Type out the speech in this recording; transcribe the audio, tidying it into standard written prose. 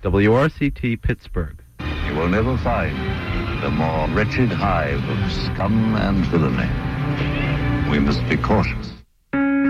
WRCT Pittsburgh. You will never find a more wretched hive of scum and villainy. We must be cautious.